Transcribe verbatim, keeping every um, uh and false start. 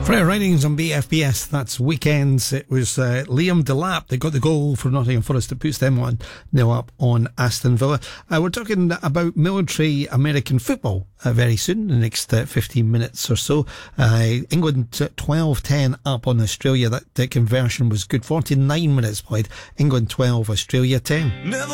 Freya Ridings on B F B S, that's Weekends. It was uh, Liam Delap that got the goal for Nottingham Forest that puts them one nil up on Aston Villa. Uh, we're talking about military American football uh, very soon, the next uh, fifteen minutes or so. Uh, England twelve ten up on Australia. That, that conversion was good. forty-nine minutes played. England twelve, Australia ten. Never